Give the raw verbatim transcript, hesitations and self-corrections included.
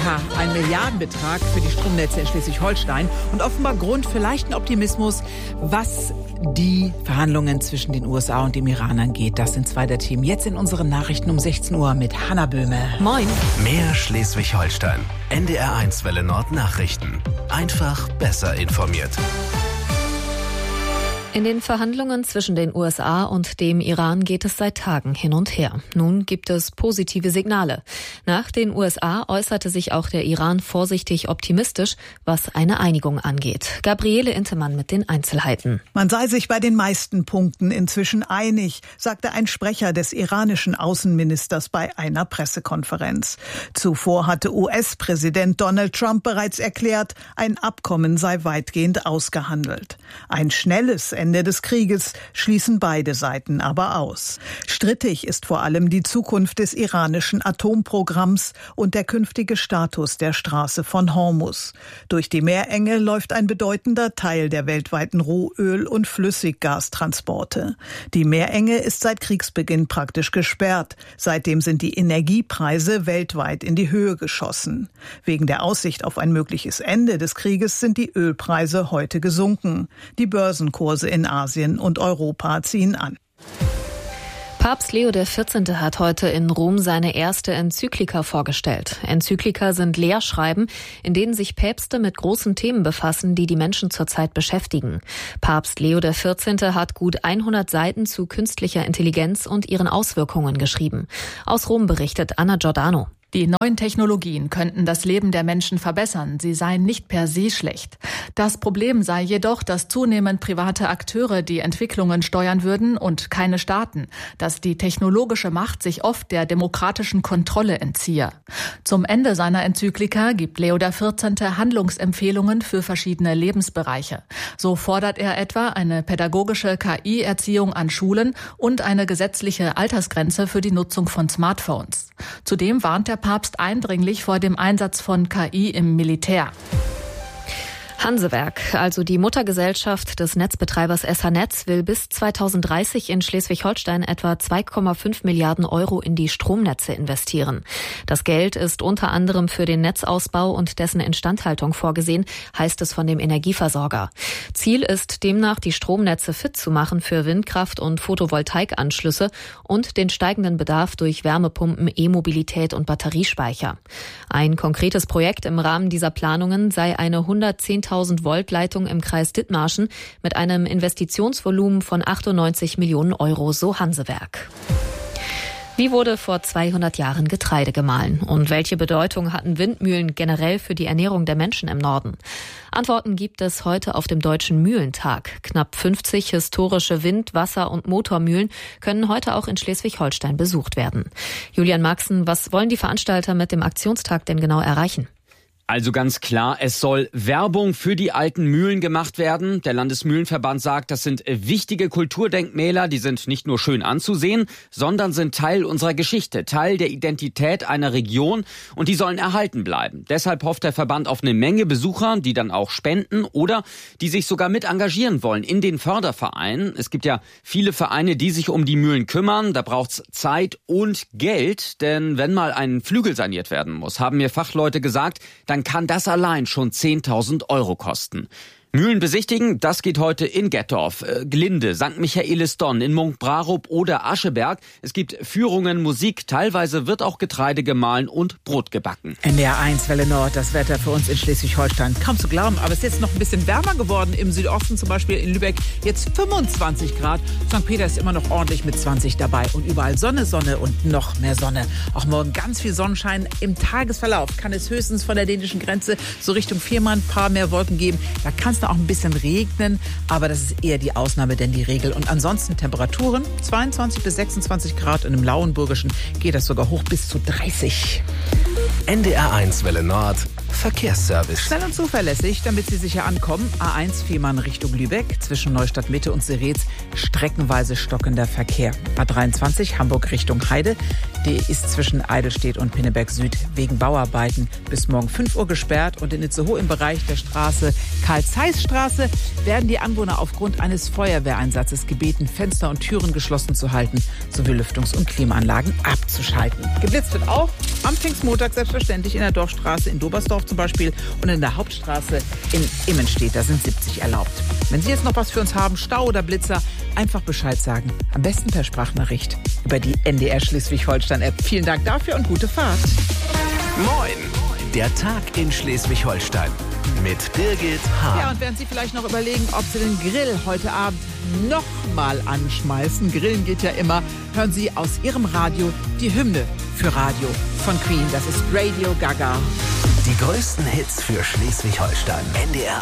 Ja, ein Milliardenbetrag für die Stromnetze in Schleswig-Holstein und offenbar Grund für leichten Optimismus, was die Verhandlungen zwischen den U S A und dem Iran angeht. Das sind zwei der Themen jetzt in unseren Nachrichten um sechzehn Uhr mit Hanna Böhme. Moin. Mehr Schleswig-Holstein. N D R eins Welle Nord Nachrichten. Einfach besser informiert. In den Verhandlungen zwischen den U S A und dem Iran geht es seit Tagen hin und her. Nun gibt es positive Signale. Nach den U S A äußerte sich auch der Iran vorsichtig optimistisch, was eine Einigung angeht. Gabriele Intemann mit den Einzelheiten. Man sei sich bei den meisten Punkten inzwischen einig, sagte ein Sprecher des iranischen Außenministers bei einer Pressekonferenz. Zuvor hatte U S-Präsident Donald Trump bereits erklärt, ein Abkommen sei weitgehend ausgehandelt. Ein schnelles Ende des Krieges schließen beide Seiten aber aus. Strittig ist vor allem die Zukunft des iranischen Atomprogramms und der künftige Status der Straße von Hormuz. Durch die Meerenge läuft ein bedeutender Teil der weltweiten Rohöl- und Flüssiggastransporte. Die Meerenge ist seit Kriegsbeginn praktisch gesperrt. Seitdem sind die Energiepreise weltweit in die Höhe geschossen. Wegen der Aussicht auf ein mögliches Ende des Krieges sind die Ölpreise heute gesunken. Die Börsenkurse in Asien und Europa ziehen an. Papst Leo der vierzehnte hat heute in Rom seine erste Enzyklika vorgestellt. Enzyklika sind Lehrschreiben, in denen sich Päpste mit großen Themen befassen, die die Menschen zurzeit beschäftigen. Papst Leo der vierzehnte hat gut hundert Seiten zu künstlicher Intelligenz und ihren Auswirkungen geschrieben. Aus Rom berichtet Anna Giordano. Die neuen Technologien könnten das Leben der Menschen verbessern. Sie seien nicht per se schlecht. Das Problem sei jedoch, dass zunehmend private Akteure die Entwicklungen steuern würden und keine Staaten, dass die technologische Macht sich oft der demokratischen Kontrolle entziehe. Zum Ende seiner Enzyklika gibt Leo der vierzehnte Handlungsempfehlungen für verschiedene Lebensbereiche. So fordert er etwa eine pädagogische K I-Erziehung an Schulen und eine gesetzliche Altersgrenze für die Nutzung von Smartphones. Zudem warnt der Papst eindringlich vor dem Einsatz von K I im Militär. Hansewerk, also die Muttergesellschaft des Netzbetreibers S H-Netz, will bis zweitausenddreißig in Schleswig-Holstein etwa zwei Komma fünf Milliarden Euro in die Stromnetze investieren. Das Geld ist unter anderem für den Netzausbau und dessen Instandhaltung vorgesehen, heißt es von dem Energieversorger. Ziel ist demnach, die Stromnetze fit zu machen für Windkraft- und Photovoltaikanschlüsse und den steigenden Bedarf durch Wärmepumpen, E-Mobilität und Batteriespeicher. Ein konkretes Projekt im Rahmen dieser Planungen sei eine hundertzehntausend Volt Leitung im Kreis Dithmarschen mit einem Investitionsvolumen von achtundneunzig Millionen Euro, so Hansewerk. Wie wurde vor zweihundert Jahren Getreide gemahlen? Und welche Bedeutung hatten Windmühlen generell für die Ernährung der Menschen im Norden? Antworten gibt es heute auf dem Deutschen Mühlentag. Knapp fünfzig historische Wind-, Wasser- und Motormühlen können heute auch in Schleswig-Holstein besucht werden. Julian Maxen, was wollen die Veranstalter mit dem Aktionstag denn genau erreichen? Also ganz klar, es soll Werbung für die alten Mühlen gemacht werden. Der Landesmühlenverband sagt, das sind wichtige Kulturdenkmäler, die sind nicht nur schön anzusehen, sondern sind Teil unserer Geschichte, Teil der Identität einer Region und die sollen erhalten bleiben. Deshalb hofft der Verband auf eine Menge Besucher, die dann auch spenden oder die sich sogar mit engagieren wollen in den Fördervereinen. Es gibt ja viele Vereine, die sich um die Mühlen kümmern. Da braucht's Zeit und Geld, denn wenn mal ein Flügel saniert werden muss, haben mir Fachleute gesagt, dann kann das allein schon zehntausend Euro kosten. Mühlen besichtigen, das geht heute in Gettorf, äh, Glinde, Sankt Michaelis-Donn, in Munkbrarup oder Ascheberg. Es gibt Führungen, Musik, teilweise wird auch Getreide gemahlen und Brot gebacken. N D R eins Welle Nord, das Wetter für uns in Schleswig-Holstein. Kaum zu glauben, aber es ist jetzt noch ein bisschen wärmer geworden. Im Südosten zum Beispiel in Lübeck jetzt fünfundzwanzig Grad. Sankt Peter ist immer noch ordentlich mit zwanzig dabei. Und überall Sonne, Sonne und noch mehr Sonne. Auch morgen ganz viel Sonnenschein. Im Tagesverlauf kann es höchstens von der dänischen Grenze so Richtung Fehmarn ein paar mehr Wolken geben. Da kann es auch ein bisschen regnen, aber das ist eher die Ausnahme denn die Regel. Und ansonsten Temperaturen zweiundzwanzig bis sechsundzwanzig Grad und im Lauenburgischen geht das sogar hoch bis zu dreißig. N D R eins Welle Nord Verkehrsservice. Schnell und zuverlässig, damit Sie sicher ankommen. A eins Fehmarn Richtung Lübeck, zwischen Neustadt Mitte und Seretz streckenweise stockender Verkehr. A dreiundzwanzig Hamburg Richtung Heide, die ist zwischen Eidelstedt und Pinneberg Süd wegen Bauarbeiten bis morgen fünf Uhr gesperrt. Und in Itzehoe im Bereich der Straße Karl-Zeiss-Straße werden die Anwohner aufgrund eines Feuerwehreinsatzes gebeten, Fenster und Türen geschlossen zu halten, sowie Lüftungs- und Klimaanlagen abzuschalten. Geblitzt wird auch am Pfingstmontag selbstverständlich in der Dorfstraße in Dobersdorf zum Beispiel und in der Hauptstraße in Immenstedt. Da sind siebzig erlaubt. Wenn Sie jetzt noch was für uns haben, Stau oder Blitzer, einfach Bescheid sagen. Am besten per Sprachnachricht über die N D R Schleswig-Holstein-App. Vielen Dank dafür und gute Fahrt. Moin! Der Tag in Schleswig-Holstein mit Birgit Hahn. Ja, und während Sie vielleicht noch überlegen, ob Sie den Grill heute Abend noch mal anschmeißen, Grillen geht ja immer, hören Sie aus Ihrem Radio die Hymne für Radio von Queen. Das ist Radio Gaga. Die größten Hits für Schleswig-Holstein. N D R